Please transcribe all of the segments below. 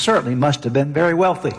certainly must have been very wealthy.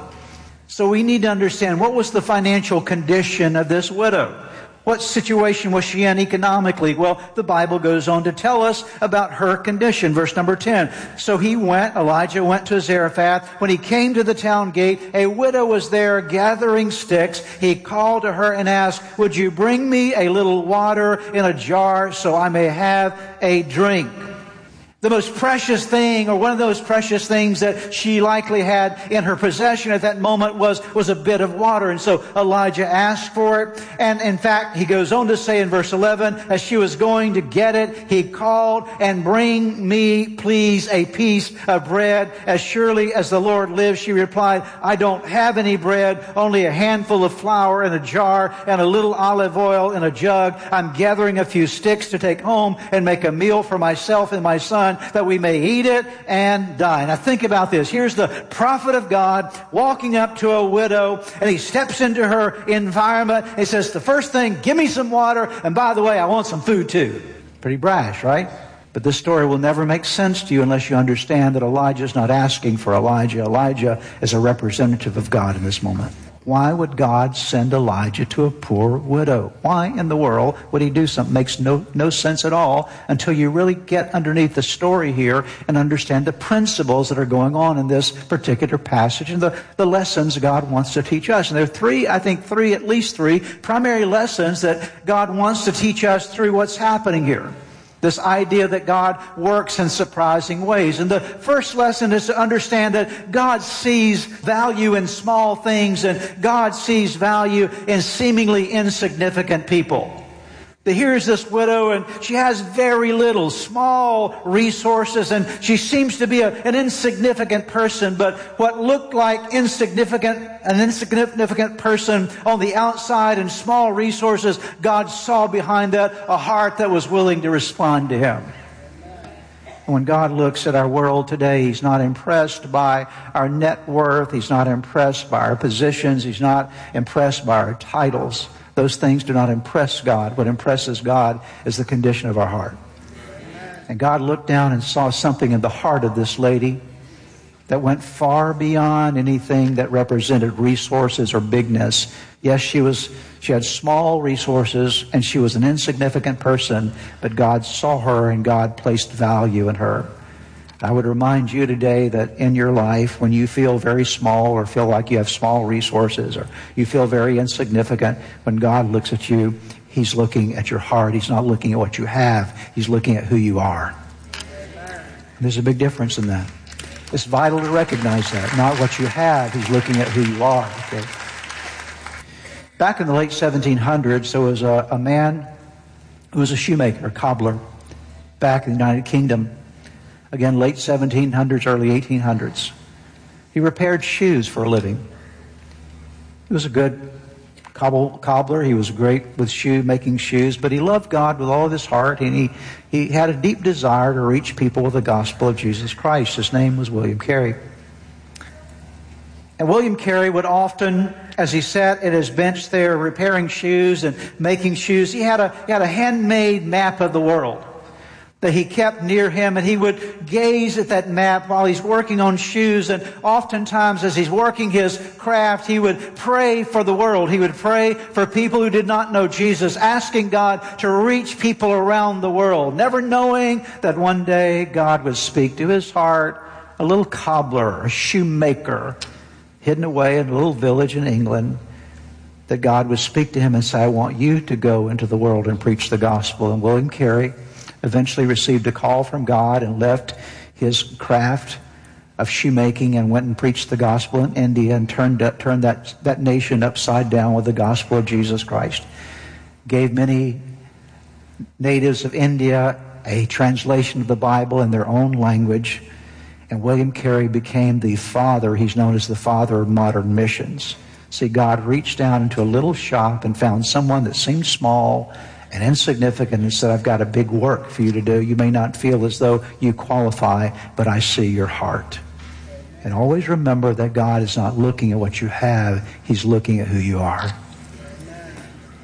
So we need to understand, what was the financial condition of this widow? What situation was she in economically? Well, the Bible goes on to tell us about her condition. Verse number 10. So Elijah went to Zarephath. When he came to the town gate, a widow was there gathering sticks. He called to her and asked, would you bring me a little water in a jar so I may have a drink? The most precious thing, or one of those precious things that she likely had in her possession at that moment was a bit of water. And so Elijah asked for it. And in fact, he goes on to say in verse 11, as she was going to get it, he called, and bring me, please, a piece of bread. As surely as the Lord lives, she replied, I don't have any bread, only a handful of flour in a jar and a little olive oil in a jug. I'm gathering a few sticks to take home and make a meal for myself and my son, that we may eat it and die. Now think about this. Here's the prophet of God walking up to a widow, and he steps into her environment. He says, the first thing, give me some water, and by the way, I want some food too. Pretty brash, right? But this story will never make sense to you unless you understand that Elijah is not asking for Elijah. Elijah is a representative of God in this moment. Why would God send Elijah to a poor widow? Why in the world would he do something? Makes no sense at all until you really get underneath the story here and understand the principles that are going on in this particular passage and the lessons God wants to teach us. And there are at least three primary lessons that God wants to teach us through what's happening here. This idea that God works in surprising ways. And the first lesson is to understand that God sees value in small things, and God sees value in seemingly insignificant people. Here's this widow, and she has very little, small resources, and she seems to be an insignificant person. But what looked like an insignificant person on the outside and small resources, God saw behind that a heart that was willing to respond to Him. And when God looks at our world today, He's not impressed by our net worth. He's not impressed by our positions. He's not impressed by our titles. Those things do not impress God. What impresses God is the condition of our heart. And God looked down and saw something in the heart of this lady that went far beyond anything that represented resources or bigness. Yes, she had small resources and she was an insignificant person, but God saw her and God placed value in her. I would remind you today that in your life, when you feel very small or feel like you have small resources or you feel very insignificant, when God looks at you, He's looking at your heart. He's not looking at what you have. He's looking at who you are. And there's a big difference in that. It's vital to recognize that. Not what you have. He's looking at who you are. Okay? Back in the late 1700s, there was a man who was a shoemaker, a cobbler, back in the United Kingdom. Again, late 1700s, early 1800s. He repaired shoes for a living. He was a good cobbler. He was great with making shoes, but he loved God with all of his heart, and he had a deep desire to reach people with the gospel of Jesus Christ. His name was William Carey. And William Carey would often, as he sat at his bench there repairing shoes and making shoes, he had a handmade map of the world that he kept near him, and he would gaze at that map while he's working on shoes. And oftentimes as he's working his craft, he would pray for the world. He would pray for people who did not know Jesus, asking God to reach people around the world, never knowing that one day God would speak to his heart. A little cobbler, a shoemaker, hidden away in a little village in England, that God would speak to him and say, I want you to go into the world and preach the gospel. And William Carey eventually received a call from God and left his craft of shoemaking and went and preached the gospel in India and turned that nation upside down with the gospel of Jesus Christ. Gave many natives of India a translation of the Bible in their own language. And William Carey became the father. He's known as the father of modern missions. See, God reached down into a little shop and found someone that seemed small and insignificant and said, I've got a big work for you to do. You may not feel as though you qualify, but I see your heart. And always remember that God is not looking at what you have. He's looking at who you are. And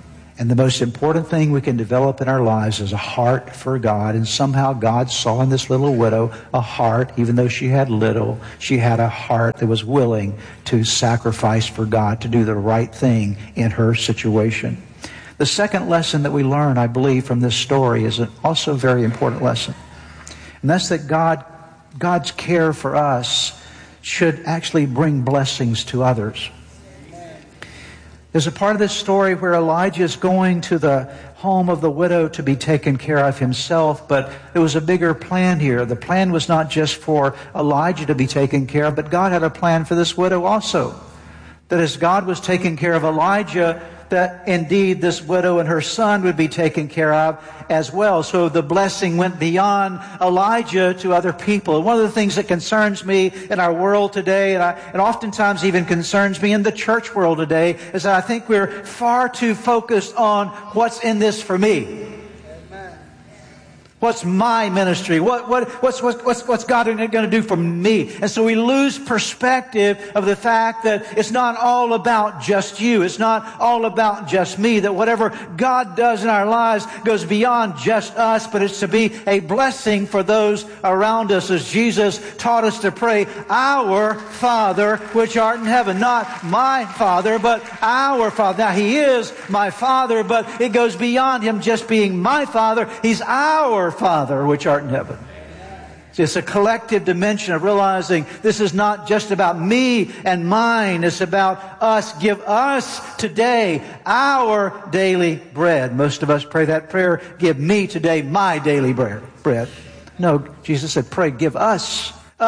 And the most important thing we can develop in our lives is a heart for God. And somehow God saw in this little widow a heart, even though she had little, she had a heart that was willing to sacrifice for God, to do the right thing in her situation. The second lesson that we learn, I believe, from this story is also a very important lesson. And that's that God's care for us should actually bring blessings to others. There's a part of this story where Elijah is going to the home of the widow to be taken care of himself, but there was a bigger plan here. The plan was not just for Elijah to be taken care of, but God had a plan for this widow also. That as God was taking care of Elijah, that indeed this widow and her son would be taken care of as well. So the blessing went beyond Elijah to other people. And one of the things that concerns me in our world today, and oftentimes even concerns me in the church world today, is that I think we're far too focused on what's in this for me. What's my ministry? What's God going to do for me? And so we lose perspective of the fact that it's not all about just you. It's not all about just me. That whatever God does in our lives goes beyond just us, but it's to be a blessing for those around us, as Jesus taught us to pray, Our Father which art in heaven. Not my Father, but our Father. Now He is my Father, but it goes beyond Him just being my Father. He's our Father which art in heaven. It's a collective dimension of realizing this is not just about me and mine. It's about us. Give us today our daily bread. Most of us pray that prayer, give me today my daily bread. No, Jesus said, pray, give us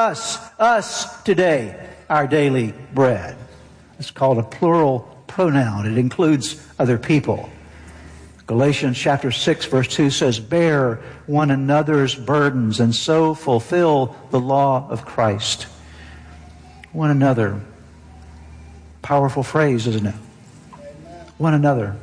today our daily bread. It's called a plural pronoun. It includes other people. Galatians chapter 6 verse 2 says, bear one another's burdens and so fulfill the law of Christ. One another. Powerful phrase, isn't it? One another.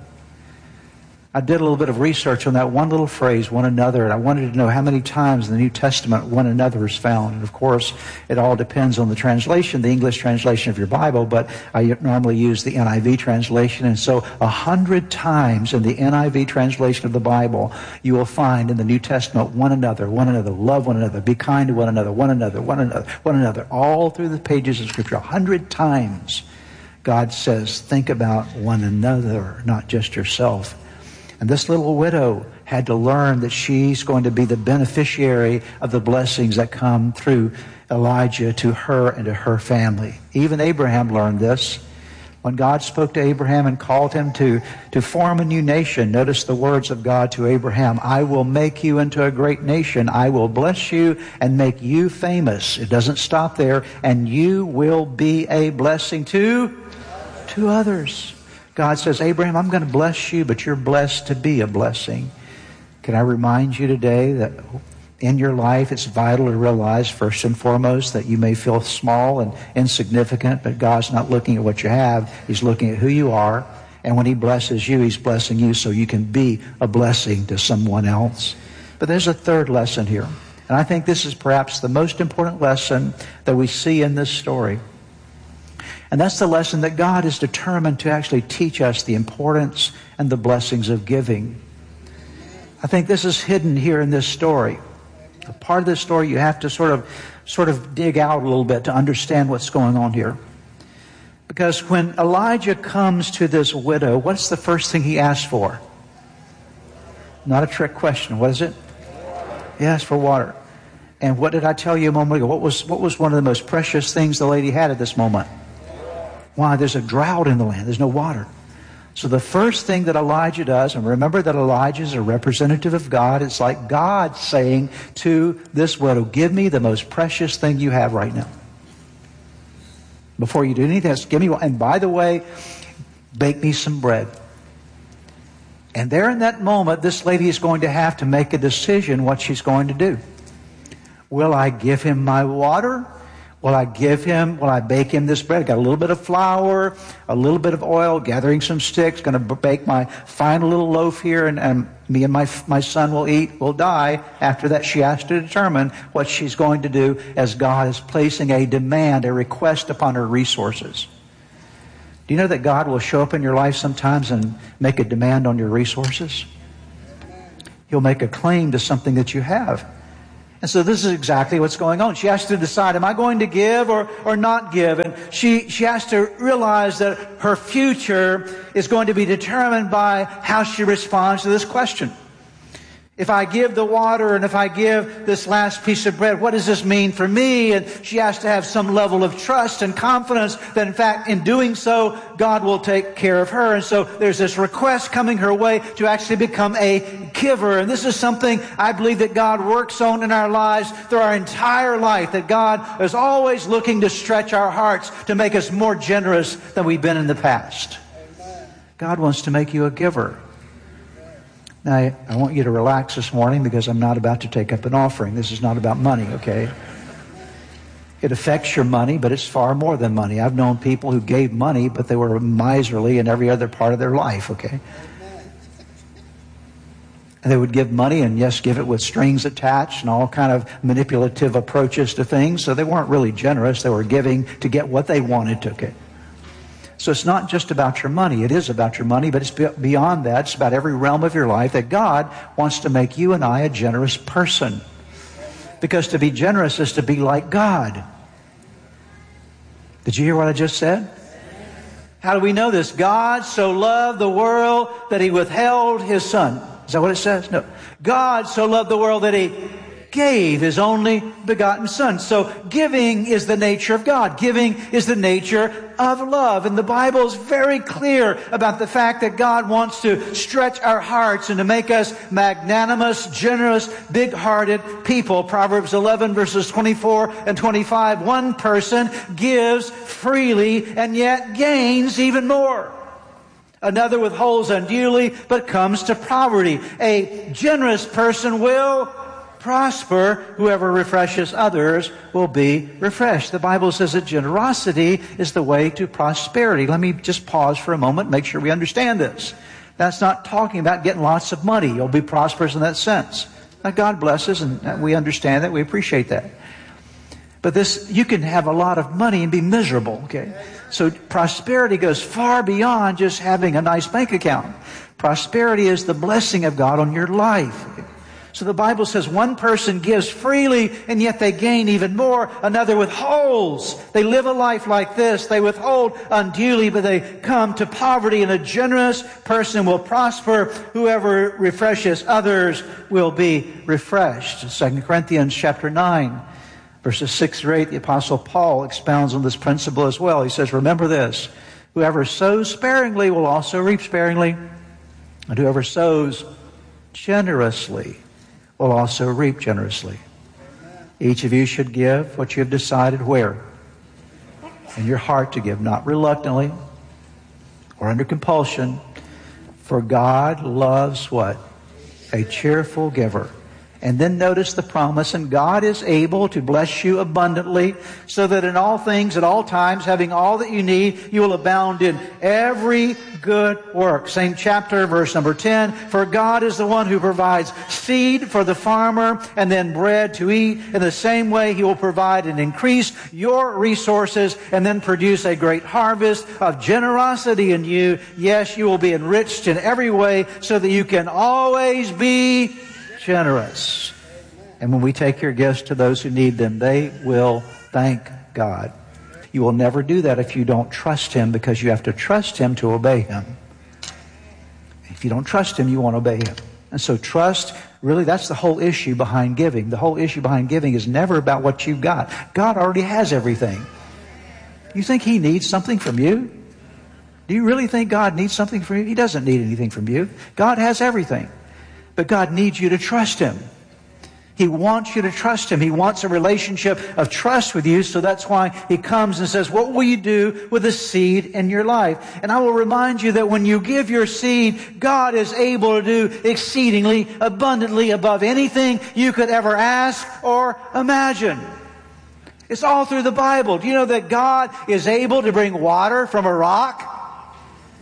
I did a little bit of research on that one little phrase, one another, and I wanted to know how many times in the New Testament one another is found. And of course, it all depends on the translation, the English translation of your Bible, but I normally use the NIV translation. And so 100 times in the NIV translation of the Bible, you will find in the New Testament one another, love one another, be kind to one another, one another, all through the pages of Scripture. 100 times God says, think about one another, not just yourself. And this little widow had to learn that she's going to be the beneficiary of the blessings that come through Elijah to her and to her family. Even Abraham learned this. When God spoke to Abraham and called him to form a new nation, notice the words of God to Abraham, I will make you into a great nation. I will bless you and make you famous. It doesn't stop there. And you will be a blessing to others. God says, Abraham, I'm going to bless you, but you're blessed to be a blessing. Can I remind you today that in your life it's vital to realize, first and foremost, that you may feel small and insignificant, but God's not looking at what you have. He's looking at who you are. And when He blesses you, He's blessing you so you can be a blessing to someone else. But there's a third lesson here. And I think this is perhaps the most important lesson that we see in this story. And that's the lesson that God is determined to actually teach us the importance and the blessings of giving. I think this is hidden here in this story. A part of this story you have to sort of dig out a little bit to understand what's going on here. Because when Elijah comes to this widow, what's the first thing he asks for? Not a trick question. What is it? He asks for water. And what did I tell you a moment ago? What was one of the most precious things the lady had at this moment? Why? There's a drought in the land. There's no water. So the first thing that Elijah does, and remember that Elijah is a representative of God. It's like God saying to this widow, give me the most precious thing you have right now. Before you do anything else, give me one. And by the way, bake me some bread. And there in that moment, this lady is going to have to make a decision what she's going to do. Will I give him my water? Will I bake him this bread? Got a little bit of flour, a little bit of oil, gathering some sticks, going to bake my fine little loaf here, and me and my son will eat, will die. After that, she has to determine what she's going to do as God is placing a demand, a request upon her resources. Do you know that God will show up in your life sometimes and make a demand on your resources? He'll make a claim to something that you have. And so this is exactly what's going on. She has to decide, am I going to give or not give? And she has to realize that her future is going to be determined by how she responds to this question. If I give the water and if I give this last piece of bread, what does this mean for me? And she has to have some level of trust and confidence that in fact in doing so, God will take care of her. And so there's this request coming her way to actually become a giver. And this is something I believe that God works on in our lives through our entire life, that God is always looking to stretch our hearts to make us more generous than we've been in the past. God wants to make you a giver. Now, I want you to relax this morning because I'm not about to take up an offering. This is not about money, okay? It affects your money, but it's far more than money. I've known people who gave money, but they were miserly in every other part of their life, okay? And they would give money and, yes, give it with strings attached and all kind of manipulative approaches to things. So they weren't really generous. They were giving to get what they wanted, okay? So it's not just about your money. It is about your money, but it's beyond that. It's about every realm of your life that God wants to make you and I a generous person. Because to be generous is to be like God. Did you hear what I just said? How do we know this? God so loved the world that He withheld His Son. Is that what it says? No. God so loved the world that He gave His only begotten Son. So giving is the nature of God. Giving is the nature of love. And the Bible is very clear about the fact that God wants to stretch our hearts and to make us magnanimous, generous, big-hearted people. Proverbs 11 verses 24 and 25. One person gives freely and yet gains even more. Another withholds unduly but comes to poverty. A generous person will prosper. Whoever refreshes others will be refreshed. The Bible says that generosity is the way to prosperity. Let me just pause for a moment, make sure we understand this. That's not talking about getting lots of money. You'll be prosperous in that sense. Now, God blesses, and we understand that. We appreciate that. But this, you can have a lot of money and be miserable, okay? So prosperity goes far beyond just having a nice bank account. Prosperity is the blessing of God on your life. So the Bible says one person gives freely and yet they gain even more. Another withholds. They live a life like this. They withhold unduly, but they come to poverty. And a generous person will prosper. Whoever refreshes others will be refreshed. 2 Corinthians chapter 9, verses 6 through 8, the Apostle Paul expounds on this principle as well. He says, remember this, whoever sows sparingly will also reap sparingly, and whoever sows generously will also reap generously. Each of you should give what you have decided where? In your heart to give, not reluctantly or under compulsion. For God loves what? A cheerful giver. And then notice the promise, and God is able to bless you abundantly, so that in all things, at all times, having all that you need, you will abound in every good work. Same chapter, verse number 10. For God is the one who provides seed for the farmer and then bread to eat. In the same way, He will provide and increase your resources and then produce a great harvest of generosity in you. Yes, you will be enriched in every way so that you can always be generous. And when we take your gifts to those who need them, they will thank God. You will never do that if you don't trust Him, because you have to trust Him to obey Him. If you don't trust Him, you won't obey Him. And so trust, really, that's the whole issue behind giving. The whole issue behind giving is never about what you've got. God already has everything. You think He needs something from you? Do you really think God needs something from you? He doesn't need anything from you. God has everything. But God needs you to trust Him. He wants you to trust Him. He wants a relationship of trust with you. So that's why He comes and says, what will you do with the seed in your life? And I will remind you that when you give your seed, God is able to do exceedingly abundantly above anything you could ever ask or imagine. It's all through the Bible. Do you know that God is able to bring water from a rock?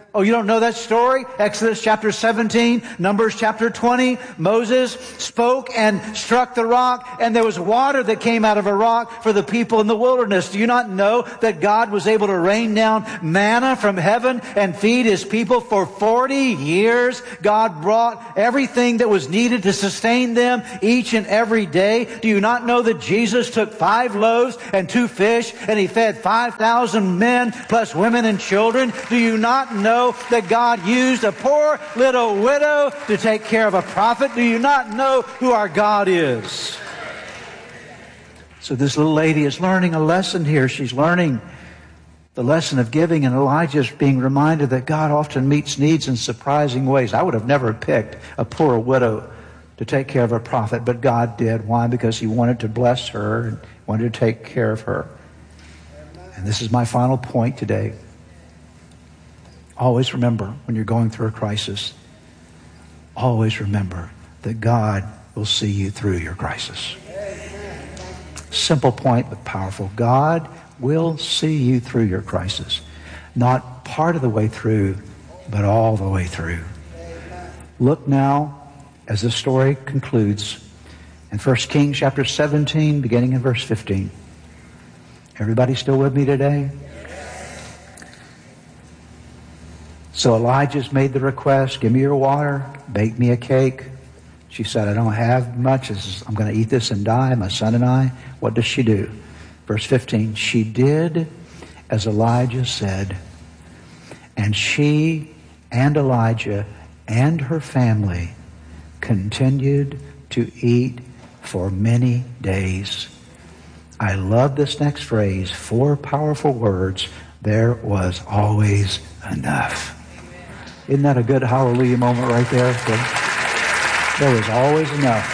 Oh, you don't know that story? Exodus chapter 17, Numbers chapter 20. Moses spoke and struck the rock, and there was water that came out of a rock for the people in the wilderness. Do you not know that God was able to rain down manna from heaven and feed His people for 40 years? God brought everything that was needed to sustain them each and every day. Do you not know that Jesus took 5 loaves and 2 fish, and He fed 5,000 men plus women and children? Do you not know that God used a poor little widow to take care of a prophet? Do you not know who our God is? So this little lady is learning a lesson here. She's learning the lesson of giving, and Elijah's being reminded that God often meets needs in surprising ways. I would have never picked a poor widow to take care of a prophet, but God did. Why? Because He wanted to bless her and wanted to take care of her. And this is my final point today. Always remember, when you're going through a crisis, always remember that God will see you through your crisis. Simple point, but powerful. God will see you through your crisis. Not part of the way through, but all the way through. Look now, as the story concludes, in 1 Kings chapter 17, beginning in verse 15. Everybody still with me today? So Elijah's made the request, give me your water, bake me a cake. She said, I don't have much. I'm going to eat this and die, my son and I. What does she do? Verse 15, she did as Elijah said, and she and Elijah and her family continued to eat for many days. I love this next phrase, 4 powerful words. There was always enough. Isn't that a good hallelujah moment right there? There was always enough.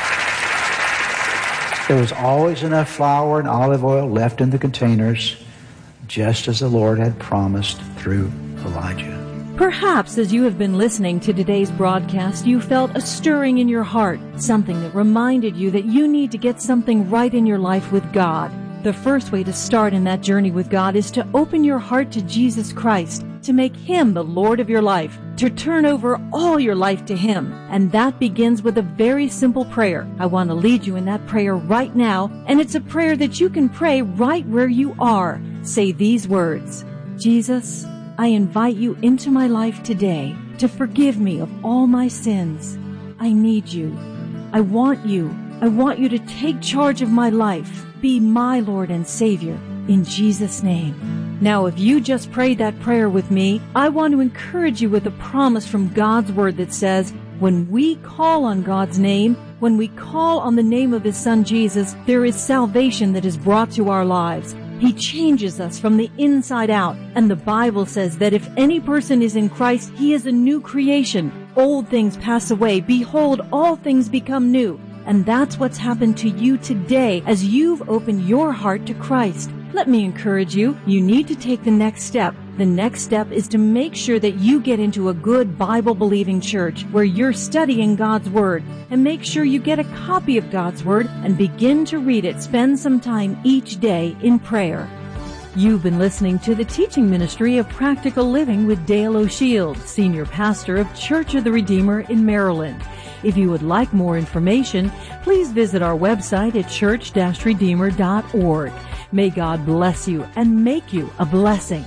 There was always enough flour and olive oil left in the containers, just as the Lord had promised through Elijah. Perhaps as you have been listening to today's broadcast, you felt a stirring in your heart, something that reminded you that you need to get something right in your life with God. The first way to start in that journey with God is to open your heart to Jesus Christ, to make Him the Lord of your life, to turn over all your life to Him. And that begins with a very simple prayer. I want to lead you in that prayer right now, and it's a prayer that you can pray right where you are. Say these words: Jesus, I invite you into my life today to forgive me of all my sins. I need you. I want you. I want you to take charge of my life. Be my Lord and Savior, in Jesus' name. Now, if you just prayed that prayer with me, I want to encourage you with a promise from God's Word that says, when we call on God's name, when we call on the name of His Son Jesus, there is salvation that is brought to our lives. He changes us from the inside out. And the Bible says that if any person is in Christ, he is a new creation. Old things pass away. Behold, all things become new. And that's what's happened to you today as you've opened your heart to Christ. Let me encourage you, you need to take the next step. The next step is to make sure that you get into a good Bible-believing church where you're studying God's Word. And make sure you get a copy of God's Word and begin to read it. Spend some time each day in prayer. You've been listening to the teaching ministry of Practical Living with Dale O'Shield, Senior Pastor of Church of the Redeemer in Maryland. If you would like more information, please visit our website at church-redeemer.org. May God bless you and make you a blessing.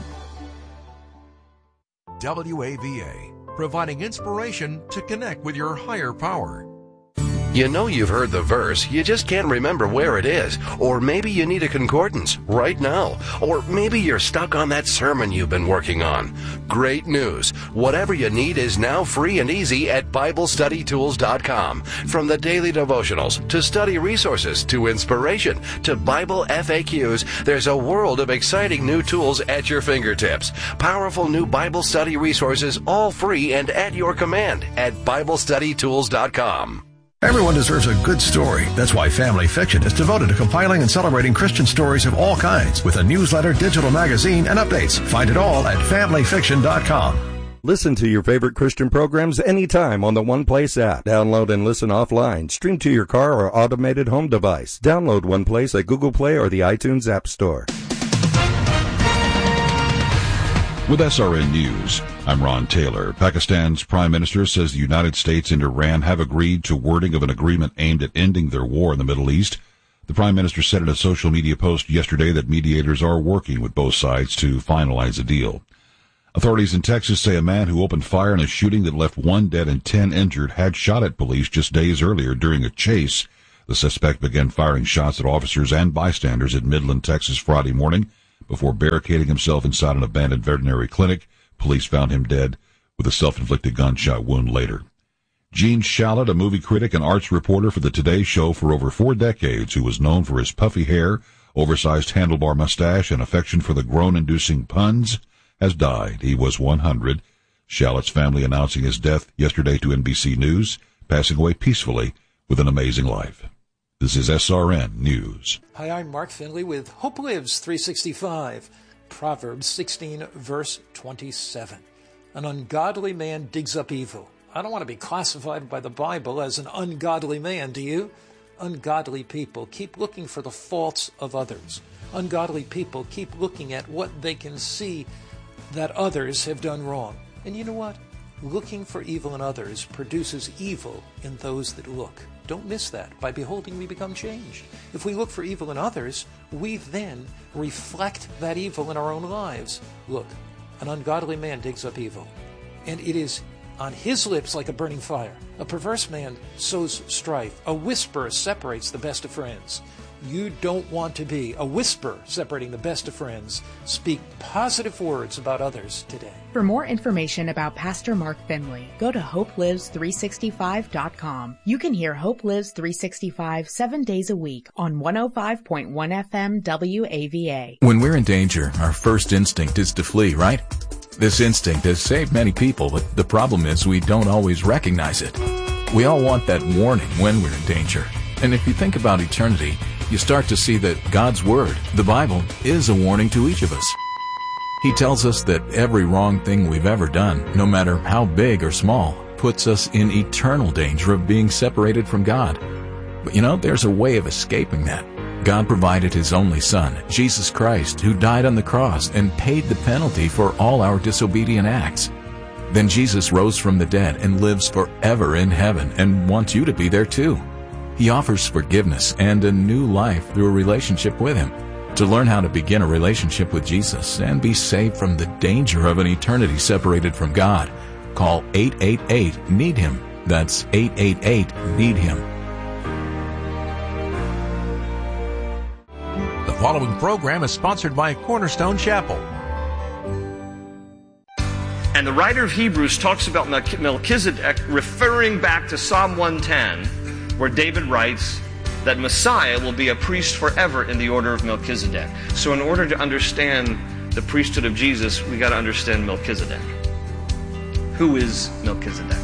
WAVA, providing inspiration to connect with your higher power. You know you've heard the verse, you just can't remember where it is. Or maybe you need a concordance right now. Or maybe you're stuck on that sermon you've been working on. Great news. Whatever you need is now free and easy at BibleStudyTools.com. From the daily devotionals, to study resources, to inspiration, to Bible FAQs, there's a world of exciting new tools at your fingertips. Powerful new Bible study resources, all free and at your command at BibleStudyTools.com. Everyone deserves a good story. That's why Family Fiction is devoted to compiling and celebrating Christian stories of all kinds with a newsletter, digital magazine, and updates. Find it all at FamilyFiction.com. Listen to your favorite Christian programs anytime on the One Place app. Download and listen offline. Stream to your car or automated home device. Download One Place at Google Play or the iTunes App Store. With SRN News, I'm Ron Taylor. Pakistan's Prime Minister says the United States and Iran have agreed to wording of an agreement aimed at ending their war in the Middle East. The Prime Minister said in a social media post yesterday that mediators are working with both sides to finalize a deal. Authorities in Texas say a man who opened fire in a shooting that left 1 dead and 10 injured had shot at police just days earlier during a chase. The suspect began firing shots at officers and bystanders in Midland, Texas Friday morning before barricading himself inside an abandoned veterinary clinic. Police found him dead with a self-inflicted gunshot wound later. Gene Shalit, a movie critic and arts reporter for the Today Show for over 4 decades, who was known for his puffy hair, oversized handlebar mustache, and affection for the groan-inducing puns, has died. He was 100. Shalit's family announcing his death yesterday to NBC News, passing away peacefully with an amazing life. This is SRN News. Hi, I'm Mark Finley with Hope Lives 365. Proverbs 16, verse 27. An ungodly man digs up evil. I don't want to be classified by the Bible as an ungodly man, do you? Ungodly people keep looking for the faults of others. Ungodly people keep looking at what they can see that others have done wrong. And you know what? Looking for evil in others produces evil in those that look. Don't miss that. By beholding, we become changed. If we look for evil in others, we then reflect that evil in our own lives. Look, an ungodly man digs up evil, and it is on his lips like a burning fire. A perverse man sows strife. A whisper separates the best of friends. You don't want to be a whisper separating the best of friends. Speak positive words about others today. For more information about Pastor Mark Finley, go to HopeLives365.com. You can hear Hope Lives 365 7 days a week on 105.1 FM WAVA. When we're in danger, our first instinct is to flee, right? This instinct has saved many people, but the problem is we don't always recognize it. We all want that warning when we're in danger. And if you think about eternity, you start to see that God's Word, the Bible, is a warning to each of us. He tells us that every wrong thing we've ever done, no matter how big or small, puts us in eternal danger of being separated from God. But there's a way of escaping that. God provided His only Son, Jesus Christ, who died on the cross and paid the penalty for all our disobedient acts. Then Jesus rose from the dead and lives forever in heaven and wants you to be there too. He offers forgiveness and a new life through a relationship with Him. To learn how to begin a relationship with Jesus and be saved from the danger of an eternity separated from God, call 888-NEED-HIM. That's 888-NEED-HIM. The following program is sponsored by Cornerstone Chapel. And the writer of Hebrews talks about Melchizedek referring back to Psalm 110, where David writes that Messiah will be a priest forever in the order of Melchizedek. So in order to understand the priesthood of Jesus, we got to understand Melchizedek. Who is Melchizedek?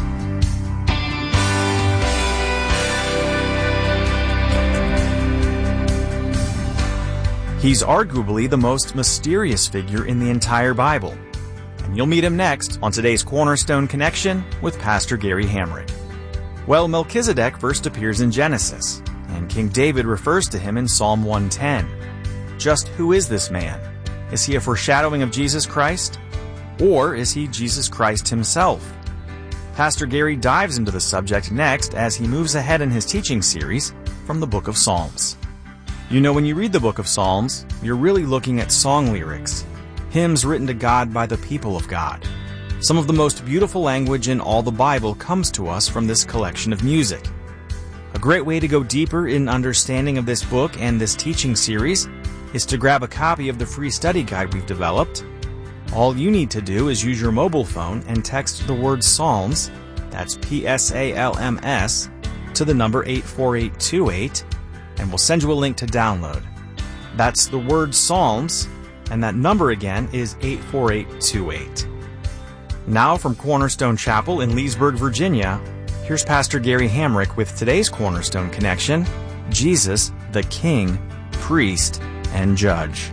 He's arguably the most mysterious figure in the entire Bible. And you'll meet him next on today's Cornerstone Connection with Pastor Gary Hamrick. Well, Melchizedek first appears in Genesis, and King David refers to him in Psalm 110. Just who is this man? Is he a foreshadowing of Jesus Christ? Or is he Jesus Christ himself? Pastor Gary dives into the subject next as he moves ahead in his teaching series from the Book of Psalms. When you read the Book of Psalms, you're really looking at song lyrics, hymns written to God by the people of God. Some of the most beautiful language in all the Bible comes to us from this collection of music. A great way to go deeper in understanding of this book and this teaching series is to grab a copy of the free study guide we've developed. All you need to do is use your mobile phone and text the word Psalms, that's PSALMS, to the number 84828, and we'll send you a link to download. That's the word Psalms, and that number again is 84828. Now from Cornerstone Chapel in Leesburg, Virginia, here's Pastor Gary Hamrick with today's Cornerstone Connection, Jesus, the King, Priest, and Judge.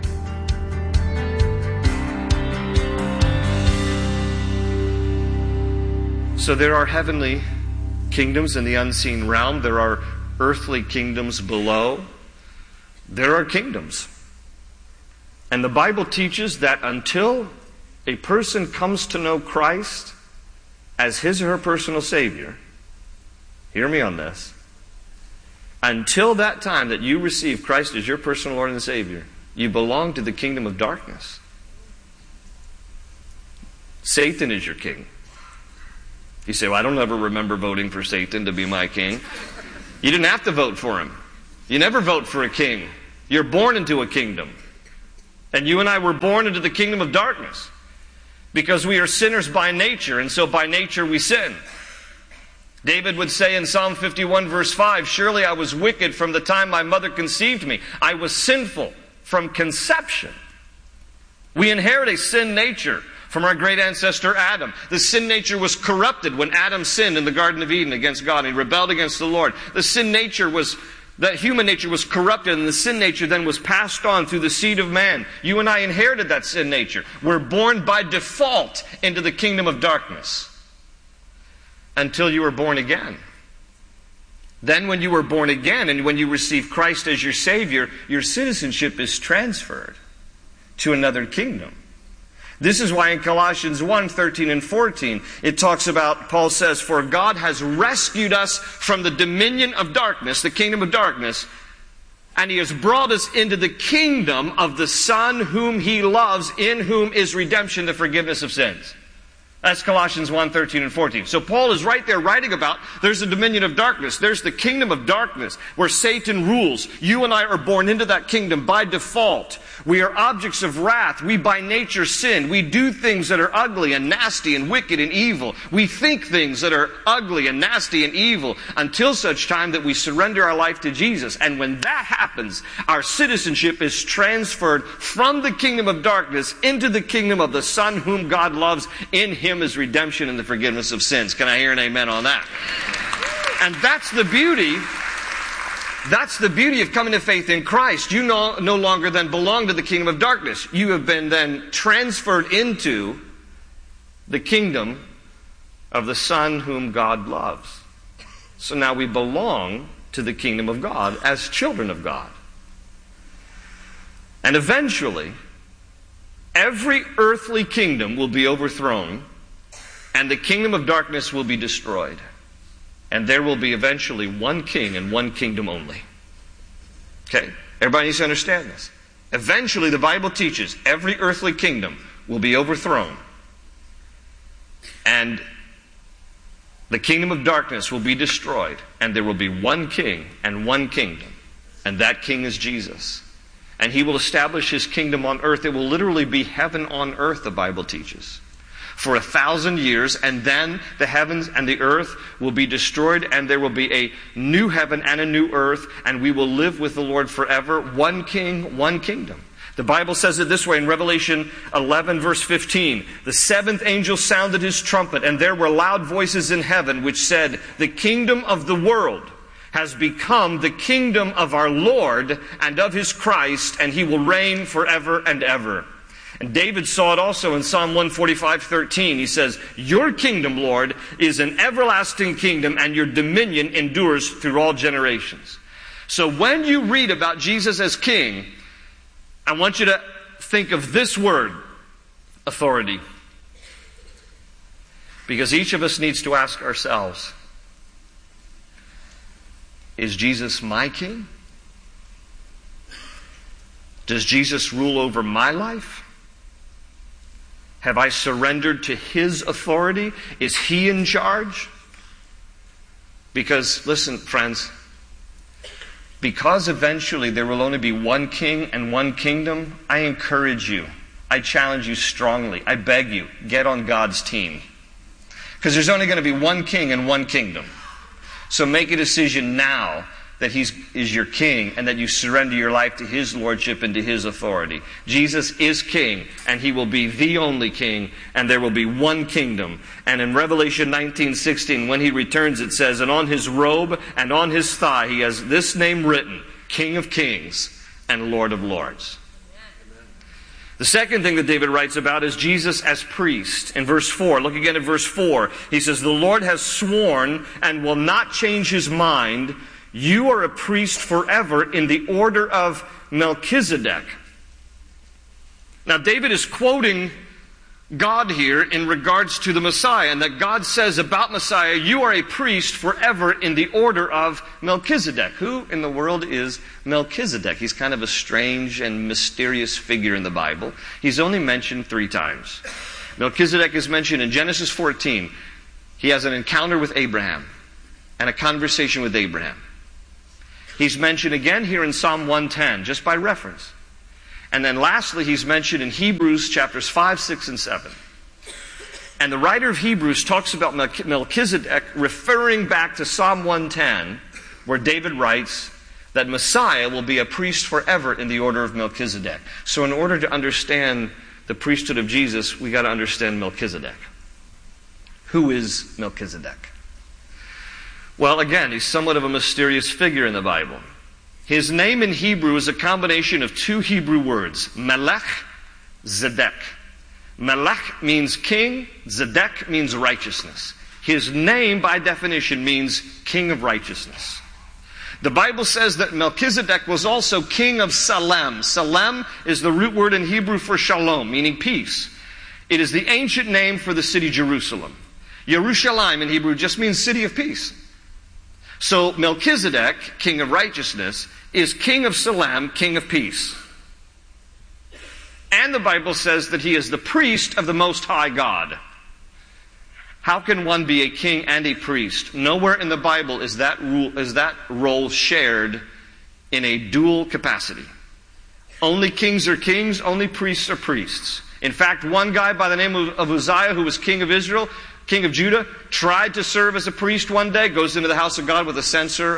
So there are heavenly kingdoms in the unseen realm. There are earthly kingdoms below. There are kingdoms. And the Bible teaches that until a person comes to know Christ as his or her personal Savior, hear me on this, until that time that you receive Christ as your personal Lord and Savior, you belong to the kingdom of darkness. Satan is your king. You say, well, I don't ever remember voting for Satan to be my king. You didn't have to vote for him. You never vote for a king. You're born into a kingdom. And you and I were born into the kingdom of darkness because we are sinners by nature, and so by nature we sin. David would say in Psalm 51 verse 5, surely I was wicked from the time my mother conceived me. I was sinful from conception. We inherit a sin nature from our great ancestor Adam. The sin nature was corrupted when Adam sinned in the Garden of Eden against God. He rebelled against the Lord. The sin nature was, that human nature was corrupted, and the sin nature then was passed on through the seed of man. You and I inherited that sin nature. We're born by default into the kingdom of darkness until you were born again. Then when you were born again and when you receive Christ as your Savior, your citizenship is transferred to another kingdom. This is why in Colossians 1:13 and 14, it talks about, Paul says, for God has rescued us from the dominion of darkness, the kingdom of darkness, and He has brought us into the kingdom of the Son whom He loves, in whom is redemption, the forgiveness of sins. That's Colossians 1:13 and 14. So Paul is right there writing about there's a dominion of darkness. There's the kingdom of darkness where Satan rules. You and I are born into that kingdom by default. We are objects of wrath. We by nature sin. We do things that are ugly and nasty and wicked and evil. We think things that are ugly and nasty and evil until such time that we surrender our life to Jesus. And when that happens, our citizenship is transferred from the kingdom of darkness into the kingdom of the Son whom God loves. In Him is redemption and the forgiveness of sins. Can I hear an amen on that? And that's the beauty. That's the beauty of coming to faith in Christ. You no longer then belong to the kingdom of darkness. You have been then transferred into the kingdom of the Son whom God loves. So now we belong to the kingdom of God as children of God. And eventually, every earthly kingdom will be overthrown, and the kingdom of darkness will be destroyed. And there will be eventually one king and one kingdom only. Okay? Everybody needs to understand this. Eventually, the Bible teaches every earthly kingdom will be overthrown. And the kingdom of darkness will be destroyed. And there will be one king and one kingdom. And that king is Jesus. And He will establish His kingdom on earth. It will literally be heaven on earth, the Bible teaches, for 1,000 years, and then the heavens and the earth will be destroyed, and there will be a new heaven and a new earth, and we will live with the Lord forever. One king, one kingdom. The Bible says it this way in Revelation 11 verse 15. The seventh angel sounded his trumpet, and there were loud voices in heaven which said, the kingdom of the world has become the kingdom of our Lord and of His Christ, and He will reign forever and ever. And David saw it also in Psalm 145:13. He says, your kingdom, Lord, is an everlasting kingdom, and your dominion endures through all generations. So when you read about Jesus as king, I want you to think of this word, authority. Because each of us needs to ask ourselves, is Jesus my king? Does Jesus rule over my life? Have I surrendered to His authority? Is He in charge? Because, listen, friends, because eventually there will only be one king and one kingdom, I encourage you, I challenge you strongly, I beg you, get on God's team. Because there's only going to be one king and one kingdom. So make a decision now that He is your king and that you surrender your life to His lordship and to His authority. Jesus is king, and He will be the only king, and there will be one kingdom. And in Revelation 19:16, when He returns, it says, and on His robe and on His thigh He has this name written, King of Kings and Lord of Lords. The second thing that David writes about is Jesus as priest. In verse 4, look again at verse 4. He says, the Lord has sworn and will not change His mind. You are a priest forever in the order of Melchizedek. Now, David is quoting God here in regards to the Messiah, and that God says about Messiah, you are a priest forever in the order of Melchizedek. Who in the world is Melchizedek? He's kind of a strange and mysterious figure in the Bible. He's only mentioned 3 times. Melchizedek is mentioned in Genesis 14. He has an encounter with Abraham and a conversation with Abraham. He's mentioned again here in Psalm 110, just by reference. And then lastly, he's mentioned in Hebrews chapters 5, 6, and 7. And the writer of Hebrews talks about Melchizedek referring back to Psalm 110, where David writes that Messiah will be a priest forever in the order of Melchizedek. So in order to understand the priesthood of Jesus, we got to understand Melchizedek. Who is Melchizedek? Well, again, he's somewhat of a mysterious figure in the Bible. His name in Hebrew is a combination of 2 Hebrew words, Melech, Zedek. Melech means king, Zedek means righteousness. His name, by definition, means king of righteousness. The Bible says that Melchizedek was also king of Salem. Salem is the root word in Hebrew for shalom, meaning peace. It is the ancient name for the city Jerusalem. Yerushalayim in Hebrew just means city of peace. So Melchizedek, king of righteousness, is king of Salem, king of peace. And the Bible says that he is the priest of the Most High God. How can one be a king and a priest? Nowhere in the Bible is that role shared in a dual capacity. Only kings are kings, only priests are priests. In fact, one guy by the name of Uzziah, who was king of Israel, king of Judah, tried to serve as a priest one day, goes into the house of God with a censer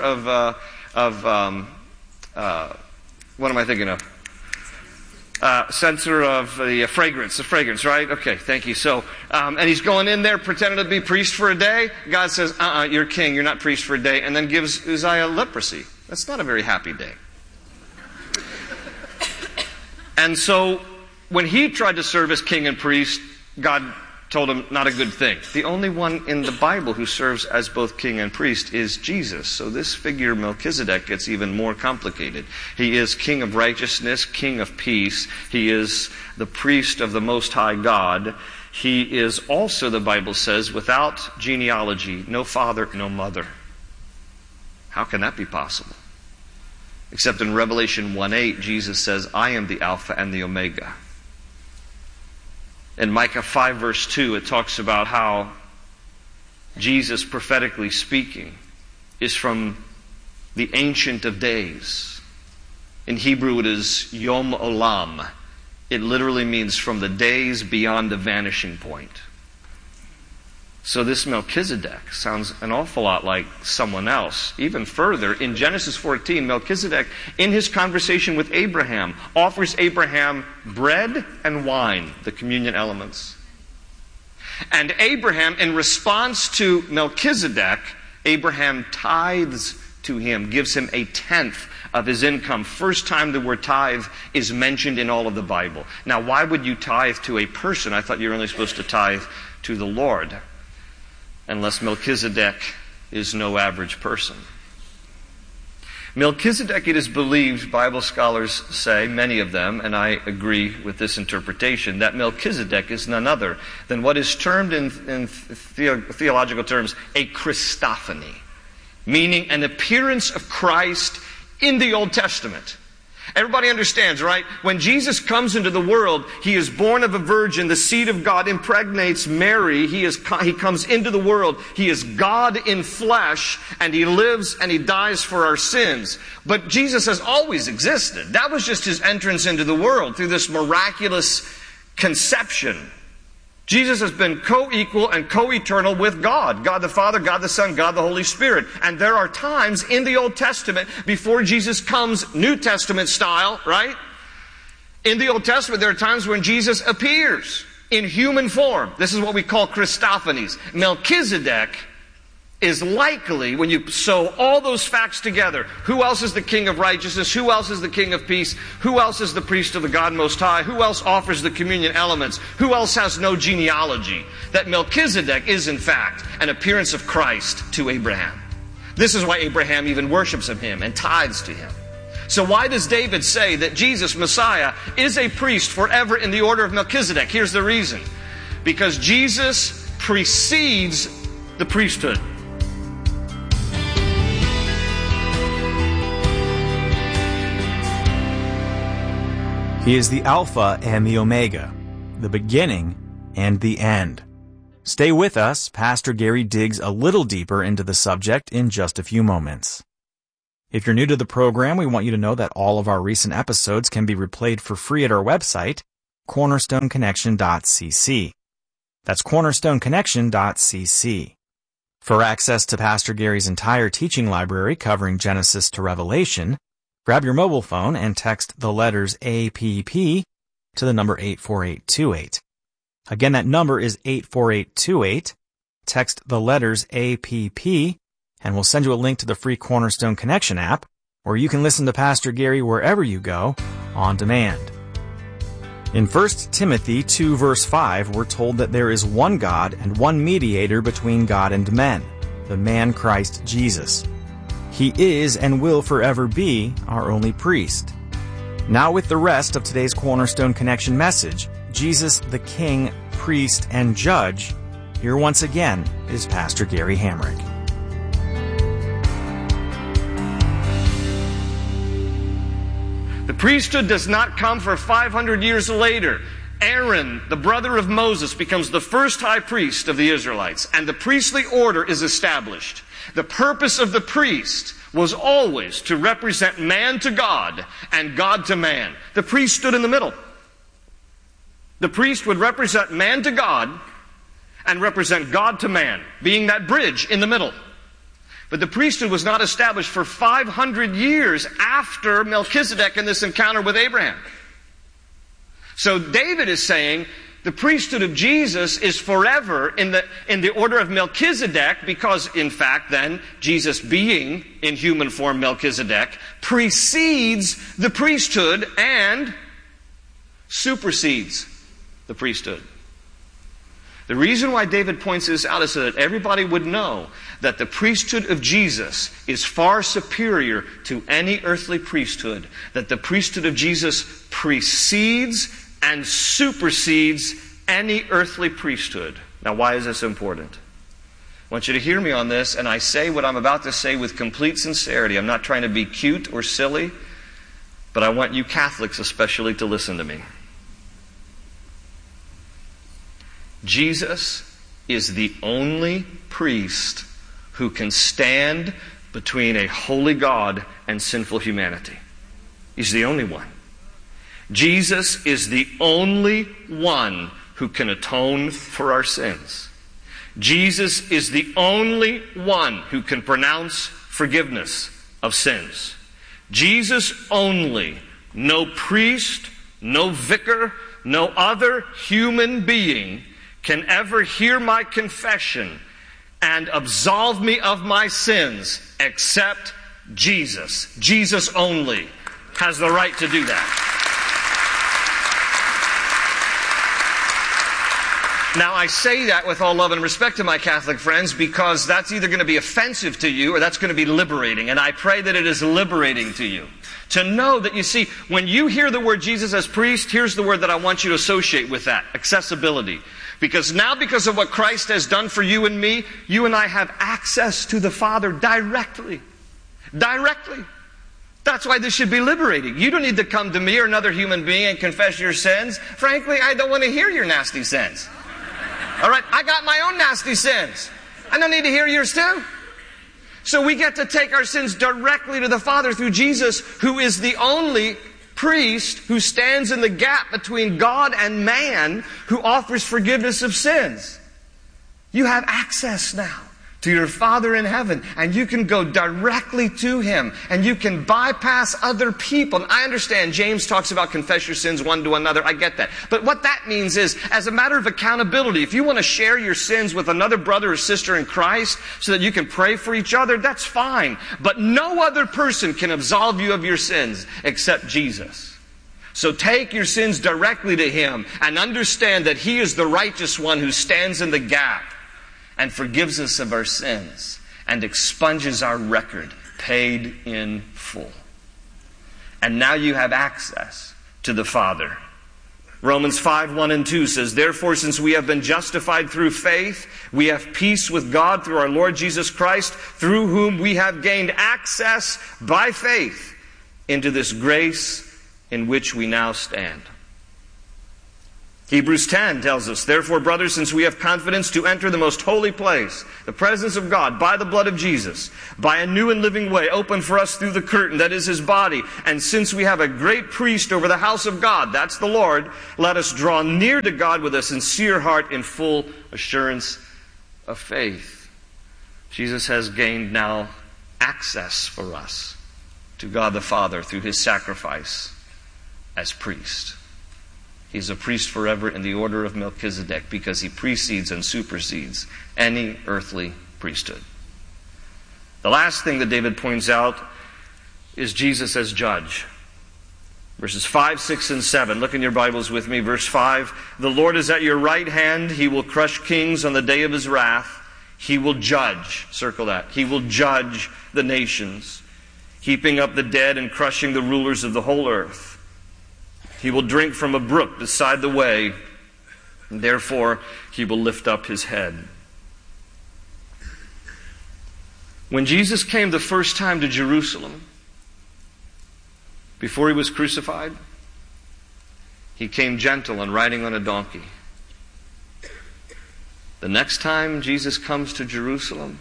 what am I thinking of? Censer of the fragrance, right? Okay, thank you. So, and he's going in there pretending to be priest for a day. God says, you're king, you're not priest for a day, and then gives Uzziah leprosy. That's not a very happy day. And so, when he tried to serve as king and priest, God told him not a good thing. The only one in the Bible who serves as both king and priest is Jesus. So this figure, Melchizedek, gets even more complicated. He is king of righteousness, king of peace. He is the priest of the Most High God. He is also, the Bible says, without genealogy, no father, no mother. How can that be possible? Except in Revelation 1:8, Jesus says, I am the Alpha and the Omega. In Micah 5 verse 2, it talks about how Jesus, prophetically speaking, is from the Ancient of Days. In Hebrew it is Yom Olam. It literally means from the days beyond the vanishing point. So this Melchizedek sounds an awful lot like someone else. Even further, in Genesis 14, Melchizedek, in his conversation with Abraham, offers Abraham bread and wine, the communion elements. And Abraham, in response to Melchizedek, Abraham tithes to him, gives him a tenth of his income. First time the word tithe is mentioned in all of the Bible. Now, why would you tithe to a person? I thought you were only supposed to tithe to the Lord. Unless Melchizedek is no average person. Melchizedek, it is believed, Bible scholars say, many of them, and I agree with this interpretation, that Melchizedek is none other than what is termed in theological terms a Christophany, meaning an appearance of Christ in the Old Testament. Everybody understands, right? When Jesus comes into the world, He is born of a virgin. The seed of God impregnates Mary. He comes into the world. He is God in flesh, and He lives and He dies for our sins. But Jesus has always existed. That was just His entrance into the world through this miraculous conception. Jesus has been co-equal and co-eternal with God. God the Father, God the Son, God the Holy Spirit. And there are times in the Old Testament, before Jesus comes New Testament style, right? In the Old Testament, there are times when Jesus appears in human form. This is what we call Christophanies. Melchizedek is likely, when you sew all those facts together, who else is the king of righteousness? Who else is the king of peace? Who else is the priest of the God Most High? Who else offers the communion elements? Who else has no genealogy? That Melchizedek is, in fact, an appearance of Christ to Abraham. This is why Abraham even worships Him and tithes to Him. So why does David say that Jesus, Messiah, is a priest forever in the order of Melchizedek? Here's the reason. Because Jesus precedes the priesthood. He is the Alpha and the Omega, the beginning and the end. Stay with us. Pastor Gary digs a little deeper into the subject in just a few moments. If you're new to the program, we want you to know that all of our recent episodes can be replayed for free at our website, cornerstoneconnection.cc. That's cornerstoneconnection.cc. For access to Pastor Gary's entire teaching library covering Genesis to Revelation, grab your mobile phone and text the letters APP to the number 84828. Again, that number is 84828. Text the letters APP, and we'll send you a link to the free Cornerstone Connection app, where you can listen to Pastor Gary wherever you go, on demand. In 1 Timothy 2 verse 5, we're told that there is one God and one mediator between God and men, the man Christ Jesus. He is and will forever be our only priest. Now with the rest of today's Cornerstone Connection message, Jesus the King, Priest, and Judge, here once again is Pastor Gary Hamrick. The priesthood does not come for 500 years later. Aaron, the brother of Moses, becomes the first high priest of the Israelites, and the priestly order is established. The purpose of the priest was always to represent man to God and God to man. The priest stood in the middle. The priest would represent man to God and represent God to man, being that bridge in the middle. But the priesthood was not established for 500 years after Melchizedek and this encounter with Abraham. So David is saying the priesthood of Jesus is forever in the order of Melchizedek, because in fact then Jesus, being in human form Melchizedek, precedes the priesthood and supersedes the priesthood. The reason why David points this out is so that everybody would know that the priesthood of Jesus is far superior to any earthly priesthood, that the priesthood of Jesus precedes and supersedes any earthly priesthood. Now, why is this important? I want you to hear me on this, and I say what I'm about to say with complete sincerity. I'm not trying to be cute or silly, but I want you Catholics especially to listen to me. Jesus is the only priest who can stand between a holy God and sinful humanity. He's the only one. Jesus is the only one who can atone for our sins. Jesus is the only one who can pronounce forgiveness of sins. Jesus only. No priest, no vicar, no other human being can ever hear my confession and absolve me of my sins except Jesus. Jesus only has the right to do that. Now, I say that with all love and respect to my Catholic friends, because that's either going to be offensive to you or that's going to be liberating. And I pray that it is liberating to you. To know that, you see, when you hear the word Jesus as priest, here's the word that I want you to associate with that: accessibility. Because now, because of what Christ has done for you and me, you and I have access to the Father directly. Directly. That's why this should be liberating. You don't need to come to me or another human being and confess your sins. Frankly, I don't want to hear your nasty sins. All right, I got my own nasty sins. I don't need to hear yours too. So we get to take our sins directly to the Father through Jesus, who is the only priest who stands in the gap between God and man, who offers forgiveness of sins. You have access now to your Father in heaven, and you can go directly to Him, and you can bypass other people. And I understand James talks about confess your sins one to another. I get that. But what that means is, as a matter of accountability, if you want to share your sins with another brother or sister in Christ so that you can pray for each other, that's fine. But no other person can absolve you of your sins except Jesus. So take your sins directly to Him and understand that He is the righteous one who stands in the gap and forgives us of our sins and expunges our record, paid in full. And now you have access to the Father Romans 5:1-2 says, "Therefore, since we have been justified through faith, we have peace with God through our Lord Jesus Christ, through whom we have gained access by faith into this grace in which we now stand." Hebrews 10 tells us, "Therefore, brothers, since we have confidence to enter the most holy place, the presence of God, by the blood of Jesus, by a new and living way opened for us through the curtain, that is His body, and since we have a great priest over the house of God, that's the Lord, let us draw near to God with a sincere heart in full assurance of faith." Jesus has gained now access for us to God the Father through His sacrifice as priest. He's a priest forever in the order of Melchizedek because he precedes and supersedes any earthly priesthood. The last thing that David points out is Jesus as judge. Verses 5, 6, and 7. Look in your Bibles with me. Verse 5, "The Lord is at your right hand. He will crush kings on the day of His wrath. He will judge." Circle that. "He will judge the nations, heaping up the dead and crushing the rulers of the whole earth. He will drink from a brook beside the way, and therefore He will lift up His head." When Jesus came the first time to Jerusalem, before He was crucified, He came gentle and riding on a donkey. The next time Jesus comes to Jerusalem,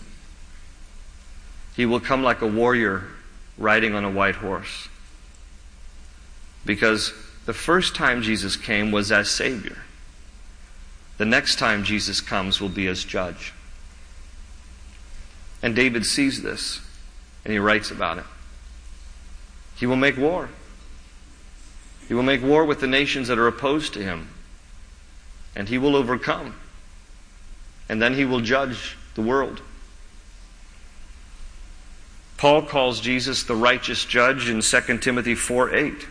He will come like a warrior riding on a white horse. Because the first time Jesus came was as Savior. The next time Jesus comes will be as judge. And David sees this, and he writes about it. He will make war. He will make war with the nations that are opposed to Him. And He will overcome. And then He will judge the world. Paul calls Jesus the righteous judge in 2 Timothy 4:8.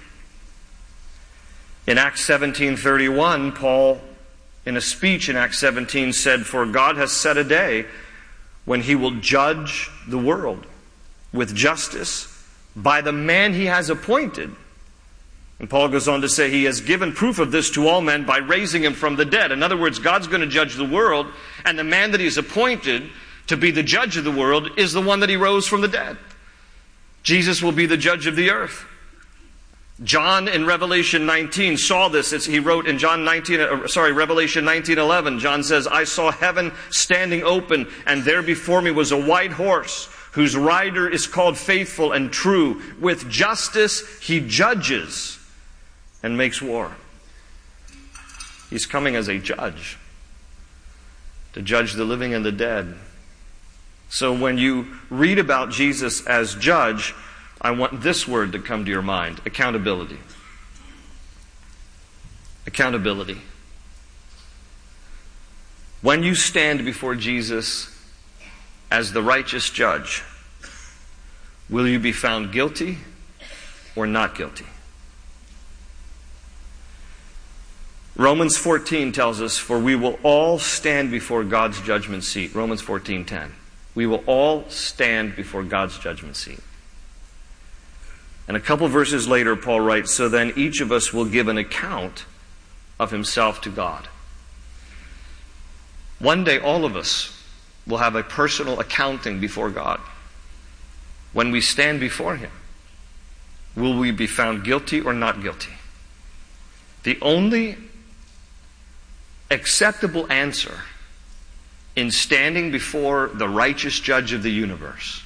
In Acts 17:31, Paul, in a speech in Acts 17, said, "For God has set a day when He will judge the world with justice by the man He has appointed." And Paul goes on to say, "He has given proof of this to all men by raising Him from the dead." In other words, God's going to judge the world, and the man that He's appointed to be the judge of the world is the one that He rose from the dead. Jesus will be the judge of the earth. John in Revelation 19 saw this. He wrote in Revelation 19:11, John says, "I saw heaven standing open, and there before me was a white horse, whose rider is called Faithful and True. With justice He judges and makes war." He's coming as a judge, to judge the living and the dead. So when you read about Jesus as judge, I want this word to come to your mind: accountability. Accountability. When you stand before Jesus as the righteous judge, will you be found guilty or not guilty? Romans 14 tells us, "For we will all stand before God's judgment seat." Romans 14:10. We will all stand before God's judgment seat. And a couple verses later, Paul writes, "So then each of us will give an account of himself to God." One day all of us will have a personal accounting before God. When we stand before Him, will we be found guilty or not guilty? The only acceptable answer in standing before the righteous judge of the universe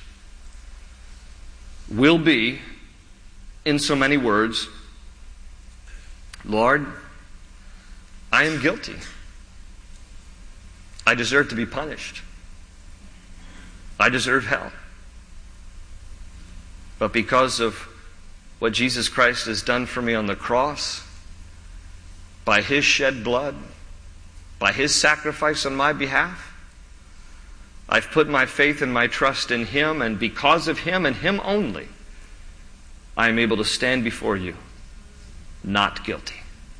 will be, in so many words, "Lord, I am guilty. I deserve to be punished. I deserve hell. But because of what Jesus Christ has done for me on the cross, by His shed blood, by His sacrifice on my behalf, I've put my faith and my trust in Him, and because of Him and Him only, I am able to stand before you not guilty."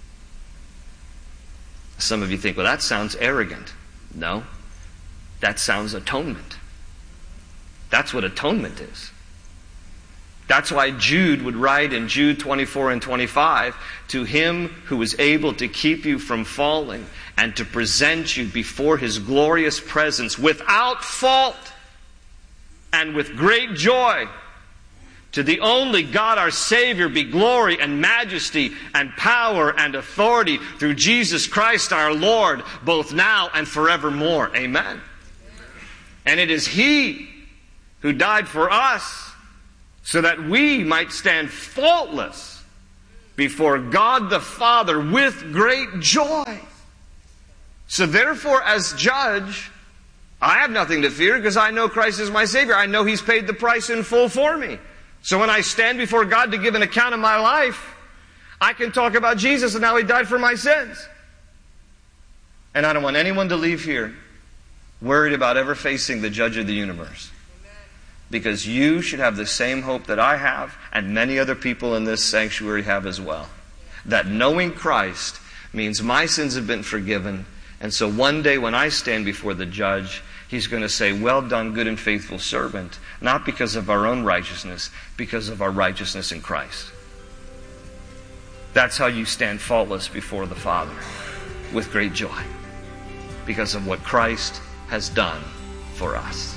Some of you think, well, that sounds arrogant. No, that sounds atonement. That's what atonement is. That's why Jude would write in Jude 24 and 25, to him who is able to keep you from falling and to present you before his glorious presence without fault and with great joy. To the only God our Savior be glory and majesty and power and authority through Jesus Christ our Lord, both now and forevermore. Amen. And it is He who died for us so that we might stand faultless before God the Father with great joy. So therefore, as judge, I have nothing to fear because I know Christ is my Savior. I know He's paid the price in full for me. So when I stand before God to give an account of my life, I can talk about Jesus and how He died for my sins. And I don't want anyone to leave here worried about ever facing the judge of the universe. Because you should have the same hope that I have and many other people in this sanctuary have as well. That knowing Christ means my sins have been forgiven. And so one day when I stand before the judge, He's going to say, well done, good and faithful servant. Not because of our own righteousness, because of our righteousness in Christ. That's how you stand faultless before the Father, with great joy. Because of what Christ has done for us.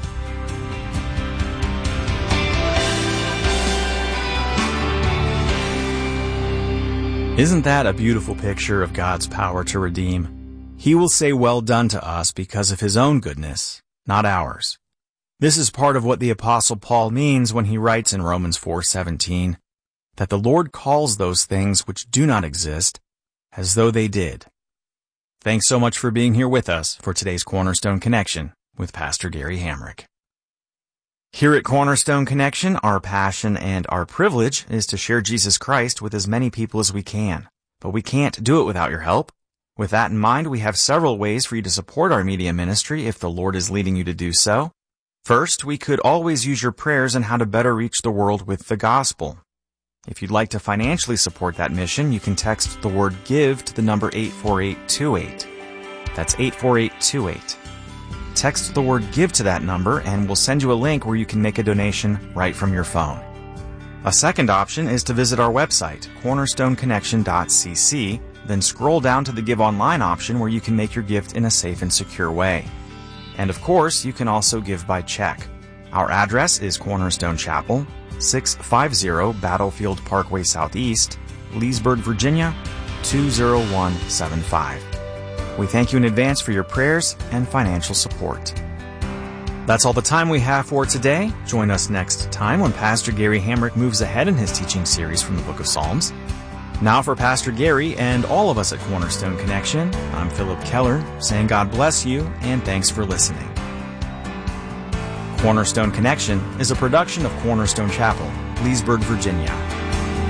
Isn't that a beautiful picture of God's power to redeem? He will say well done to us because of His own goodness, not ours. This is part of what the Apostle Paul means when he writes in Romans 4:17, that the Lord calls those things which do not exist as though they did. Thanks so much for being here with us for today's Cornerstone Connection with Pastor Gary Hamrick. Here at Cornerstone Connection, our passion and our privilege is to share Jesus Christ with as many people as we can. But we can't do it without your help. With that in mind, we have several ways for you to support our media ministry if the Lord is leading you to do so. First, we could always use your prayers on how to better reach the world with the gospel. If you'd like to financially support that mission, you can text the word GIVE to the number 84828. That's 84828. Text the word GIVE to that number and we'll send you a link where you can make a donation right from your phone. A second option is to visit our website, cornerstoneconnection.cc, then scroll down to the Give Online option where you can make your gift in a safe and secure way. And of course, you can also give by check. Our address is Cornerstone Chapel, 650 Battlefield Parkway Southeast, Leesburg, Virginia, 20175. We thank you in advance for your prayers and financial support. That's all the time we have for today. Join us next time when Pastor Gary Hamrick moves ahead in his teaching series from the Book of Psalms. Now for Pastor Gary and all of us at Cornerstone Connection, I'm Philip Keller, saying God bless you and thanks for listening. Cornerstone Connection is a production of Cornerstone Chapel, Leesburg, Virginia.